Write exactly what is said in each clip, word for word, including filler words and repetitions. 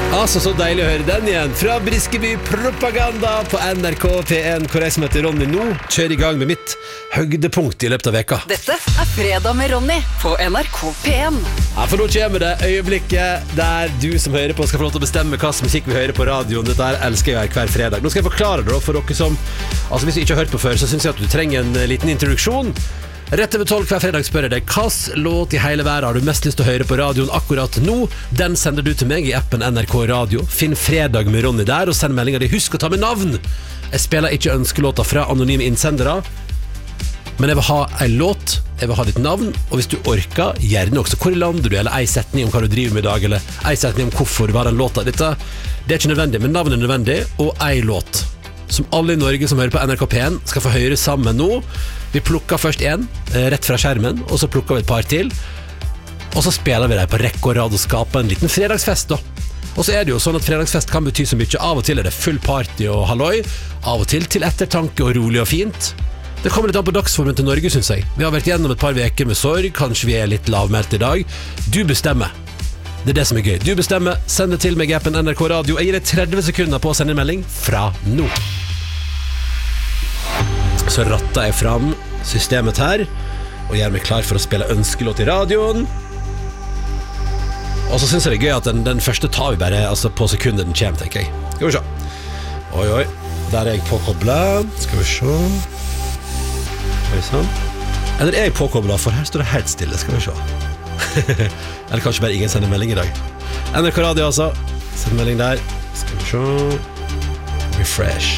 Altså, så deilig å høre den igjen fra Briskeby Propaganda på N R K P en, hvor jeg som heter Ronny nå kjører i gang med mitt høydepunkt i løpet av veka. Dette er Fredag med Ronny på N R K P en. Ja, for nå kommer det øyeblikket der du som hører på skal få lov til å bestemme hva slags musikk vi hører på radioen. Dette her elsker jeg hver fredag. Nå skal jeg forklare det for dere som, altså hvis du ikke har hørt på før, så synes jeg at du trenger en liten introduksjon. Rett over tolv hver fredag spør jeg deg hvilken låt i hele verden har du mest lyst til å høre på radioen akkurat nå. Den sender du til meg i appen N R K Radio. Finn Fredag med Ronny der og send meldingen din. Husk å ta med navn. Jeg spiller ikke ønskelåter fra anonyme innsendere, men jeg vil ha en låt, jeg vil ha ditt navn, og hvis du orker, gjerne også hvor lander du, eller ei setning om hva du driver med i dag, eller ei setning om hvorfor du var den låta. Dette, det er ikke nødvendig, men navnet er nødvendig, og ei låt som alle i Norge som hører på N R K P en skal få høre sammen nå. Vi plukker først en, rett fra skjermen, og så plukker vi et par til, og så spiller vi deg på rekke og rad og skaper en liten fredagsfest da. Og så er det jo sånn at fredagsfest kan bety så mye. Av og til er det full party og halloi, av og til til ettertanke og rolig og fint. Det kommer litt an på dagsformen til Norge, synes jeg. Vi har vært gjennom et par veker med sorg, kanskje vi er litt lavmælt i dag. Du bestemmer. Det er det som er gøy. Du bestemmer, send det til meg i appen N R K Radio. Jeg gir deg tretti sekunder på å sende en melding fra nå. Så ratter jeg fram systemet her og gjør meg klar for å spille ønskelåt i radioen. Og så synes jeg det er gøy at den, den første tar vi bare altså på sekundet den kommer, tenker jeg. Skal vi se. Oi, oi. Der er jeg påkoblet. Skal vi se. Oi, sånn. Eller er jeg påkoblet, for her står det helt stille. Skal vi se. Eller kanskje bare ingen sender melding i dag. N R K Radio altså. Send melding der. Skal vi se. Refresh.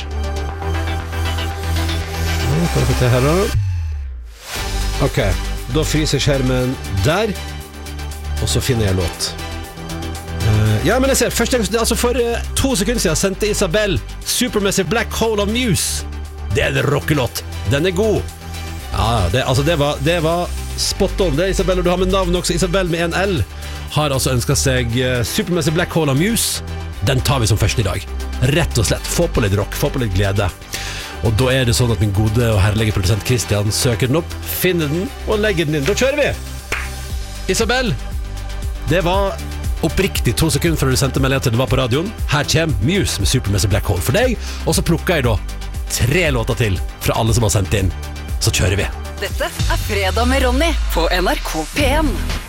Hva har vi til her da? Ok, da fryser skjermen der, og så finner jeg låt. Uh, ja, men jeg ser, første gang, altså for uh, to sekunder siden sendte Isabel Supermassive Black Hole of Muse. Det er en rockelåt. Den er god. Ja, det, altså det var, det var spot on. Det er Isabel, og du har med navn også. Isabel med en L har altså ønsket seg uh, Supermassive Black Hole of Muse. Den tar vi som første i dag. Rett og slett. Få på litt rock, få på litt glede. Og da er det sånn at min gode og herlige produsent Christian søker den opp, finner den og legger den inn. Da kjører vi! Isabel, det var oppriktig to sekunder før du sendte meldingen til det var på radioen. Her kommer Muse med Supermassive Black Hole for deg, og så plukker jeg da tre låter til fra alle som har sendt inn. Så kjører vi. Dette er Fredag med Ronny på N R K P en.